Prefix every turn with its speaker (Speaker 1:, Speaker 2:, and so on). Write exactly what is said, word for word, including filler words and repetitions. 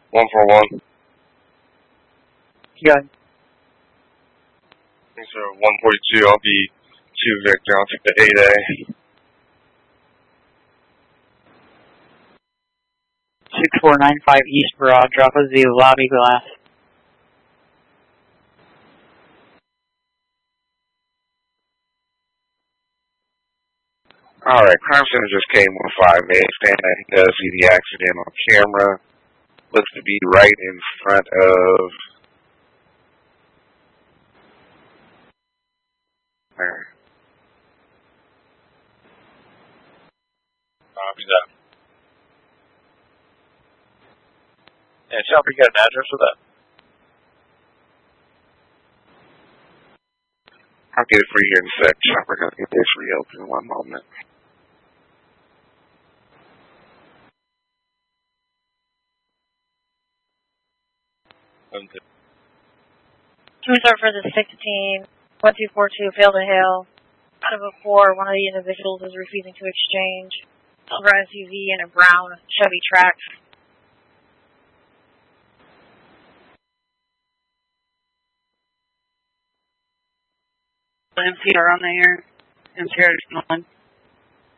Speaker 1: one four one.
Speaker 2: Yeah.
Speaker 1: So one forty-two, I'll be two Victor, I'll take the eight A.
Speaker 2: six four nine five East Broad, drop us the lobby glass.
Speaker 1: Alright, Crime Center just came with five A. Stand that he does see the accident on camera. Looks to be right in front of... There.
Speaker 3: Copy that. And tell me, you got an address for that?
Speaker 1: I'll get it for you in a sec. We're going to get this reopened in one moment.
Speaker 4: Two star for the sixteen, one two four two, failed to hail. Out of a four, one of the individuals is refusing to exchange. Silver S U V and a brown Chevy Trax.
Speaker 2: M C R on the air. M C R is one.